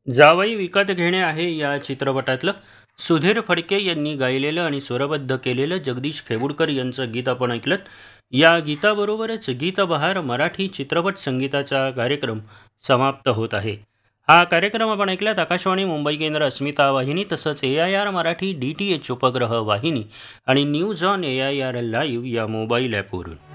जावई विकत घेणे आहे या चित्रपटातलं सुधीर फडके यांनी गायलेलं आणि स्वरबद्ध केलेलं जगदीश खेबुडकर यांचं गीत आपण ऐकलं. या गीताबरोबरच गीतबहार मराठी चित्रपट संगीताचा कार्यक्रम समाप्त होत आहे. हा कार्यक्रम आपण ऐकल्यात आकाशवाणी मुंबई केंद्र अस्मिता वाहिनी तसंच AIR मराठी DTH उपग्रह वाहिनी आणि न्यूज ऑन AIR लाईव्ह या मोबाईल ॲपवरून.